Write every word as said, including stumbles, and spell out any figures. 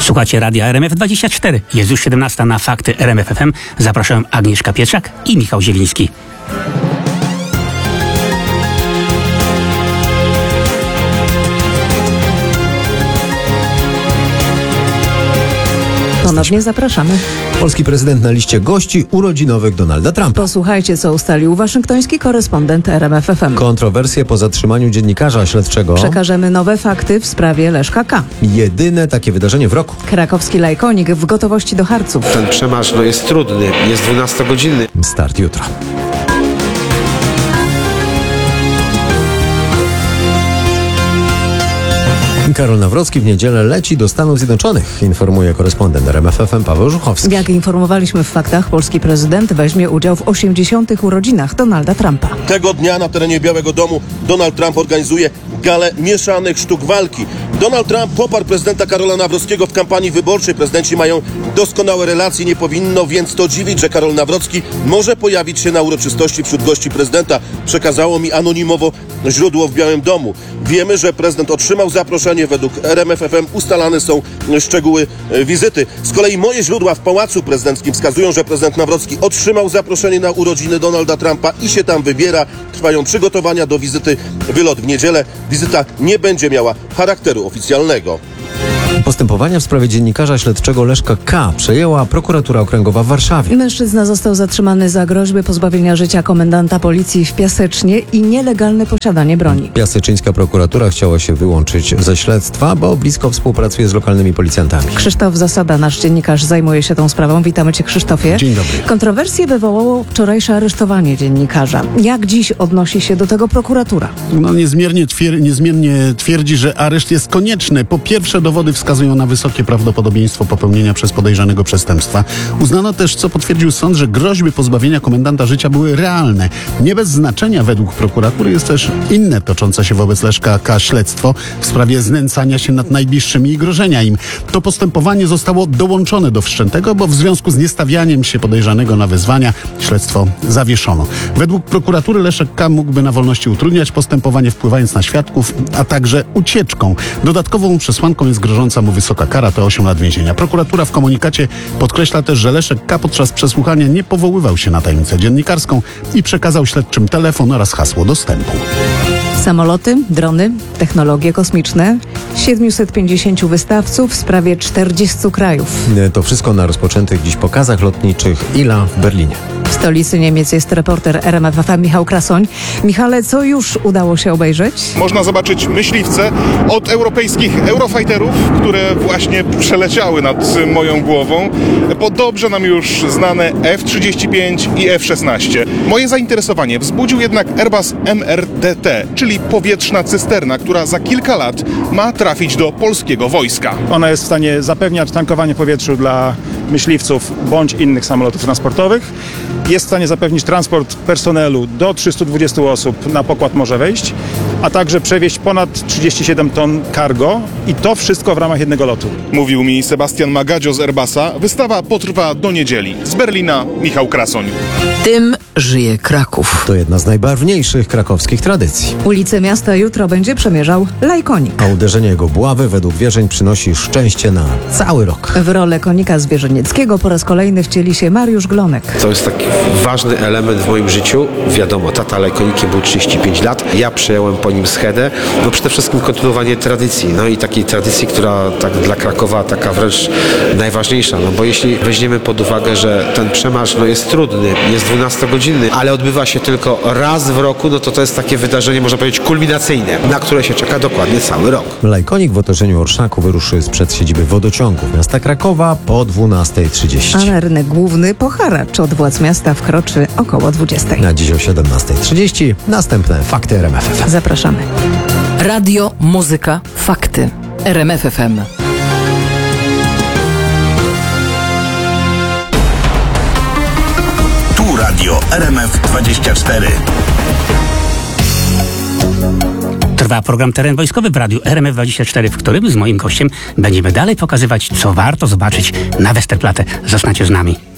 Słuchacie Radia R M F dwadzieścia cztery. Jest już siedemnasta na Fakty R M F F M. Zapraszają Agnieszka Pietrzak i Michał Zieliński. Ponownie zapraszamy. Polski prezydent na liście gości urodzinowych Donalda Trumpa. Posłuchajcie, co ustalił waszyngtoński korespondent R M F F M. Kontrowersje po zatrzymaniu dziennikarza śledczego. Przekażemy nowe fakty w sprawie Leszka K. Jedyne takie wydarzenie w roku. Krakowski lajkonik w gotowości do harców. Ten przemarsz no, jest trudny, jest dwunastogodzinny. Start jutro. Karol Nawrocki w niedzielę leci do Stanów Zjednoczonych, informuje korespondent R M F F M Paweł Żuchowski. Jak informowaliśmy w faktach, polski prezydent weźmie udział w osiemdziesiątych urodzinach Donalda Trumpa. Tego dnia na terenie Białego Domu Donald Trump organizuje galę mieszanych sztuk walki. Donald Trump poparł prezydenta Karola Nawrockiego w kampanii wyborczej. Prezydenci mają doskonałe relacje. Nie powinno więc to dziwić, że Karol Nawrocki może pojawić się na uroczystości wśród gości prezydenta. Przekazało mi anonimowo źródło w Białym Domu. Wiemy, że prezydent otrzymał zaproszenie. Według R M F F M ustalane są szczegóły wizyty. Z kolei moje źródła w Pałacu Prezydenckim wskazują, że prezydent Nawrocki otrzymał zaproszenie na urodziny Donalda Trumpa i się tam wybiera. Trwają przygotowania do wizyty. Wylot w niedzielę. Wizyta nie będzie miała charakteru oficjalnego. Postępowania w sprawie dziennikarza śledczego Leszka K. przejęła prokuratura okręgowa w Warszawie. Mężczyzna został zatrzymany za groźby pozbawienia życia komendanta policji w Piasecznie i nielegalne posiadanie broni. Piaseczyńska prokuratura chciała się wyłączyć ze śledztwa, bo blisko współpracuje z lokalnymi policjantami. Krzysztof Zasada, nasz dziennikarz, zajmuje się tą sprawą. Witamy Cię, Krzysztofie. Dzień dobry. Kontrowersje wywołało wczorajsze aresztowanie dziennikarza. Jak dziś odnosi się do tego prokuratura? No niezmiernie, twier- niezmiennie twierdzi, że areszt jest konieczny. Po pierwsze, dowody wskazują na wysokie prawdopodobieństwo popełnienia przez podejrzanego przestępstwa. Uznano też, co potwierdził sąd, że groźby pozbawienia komendanta życia były realne. Nie bez znaczenia według prokuratury jest też inne toczące się wobec Leszka K. śledztwo w sprawie znęcania się nad najbliższymi i grożenia im. To postępowanie zostało dołączone do wszczętego, bo w związku z niestawianiem się podejrzanego na wezwania śledztwo zawieszono. Według prokuratury Leszek K. mógłby na wolności utrudniać postępowanie, wpływając na świadków, a także ucieczką. Dodatkową przesłanką jest grożąca mu wysoka kara, to osiem lat więzienia. Prokuratura w komunikacie podkreśla też, że Leszek K. podczas przesłuchania nie powoływał się na tajemnicę dziennikarską i przekazał śledczym telefon oraz hasło dostępu. Samoloty, drony, technologie kosmiczne, siedmiuset pięćdziesięciu wystawców z prawie czterdziestu krajów. To wszystko na rozpoczętych dziś pokazach lotniczych I L A w Berlinie. W stolicy Niemiec jest reporter R M F F M Michał Krasoń. Michale, co już udało się obejrzeć? Można zobaczyć myśliwce od europejskich Eurofighterów, które właśnie przeleciały nad moją głową, po dobrze nam już znane F trzydzieści pięć i F szesnaście. Moje zainteresowanie wzbudził jednak Airbus M R D T, czyli powietrzna cysterna, która za kilka lat ma trafić do polskiego wojska. Ona jest w stanie zapewniać tankowanie powietrzu dla myśliwców bądź innych samolotów transportowych. Jest w stanie zapewnić transport personelu do trzystu dwudziestu osób na pokład może wejść, a także przewieźć ponad trzydzieści siedem ton cargo i to wszystko w ramach jednego lotu. Mówił mi Sebastian Magadzio z Airbusa. Wystawa potrwa do niedzieli. Z Berlina Michał Krasoń. Tym żyje Kraków. To jedna z najbarwniejszych krakowskich tradycji. Ulice miasta jutro będzie przemierzał lajkonik. A uderzenie jego buławy według wierzeń przynosi szczęście na cały rok. W rolę konika zwierzęnieckiego po raz kolejny wcieli się Mariusz Glonek. To jest taki ważny element w moim życiu. Wiadomo, tata lajkonikiem był trzydzieści pięć lat. Ja przejąłem po nim schedę. No przede wszystkim kontynuowanie tradycji. No i takiej tradycji, która tak dla Krakowa taka wręcz najważniejsza. No bo jeśli weźmiemy pod uwagę, że ten przemarsz no, jest trudny, jest dwunastogodzinny, ale odbywa się tylko raz w roku, no to to jest takie wydarzenie, można powiedzieć, kulminacyjne, na które się czeka dokładnie cały rok. Lajkonik w otoczeniu orszaku wyruszy sprzed siedziby wodociągów miasta Krakowa po dwunastej trzydzieści. A na rynek główny po haracz od władz miasta wkroczy około dwudziestej. Na dziś o siedemnastej trzydzieści następne Fakty R M F F M. Zapraszamy. Radio, muzyka, fakty. R M F F M. Tu Radio R M F dwadzieścia cztery. Trwa program Teren Wojskowy w Radiu R M F dwadzieścia cztery, w którym z moim gościem będziemy dalej pokazywać, co warto zobaczyć na Westerplatte. Zostańcie z nami.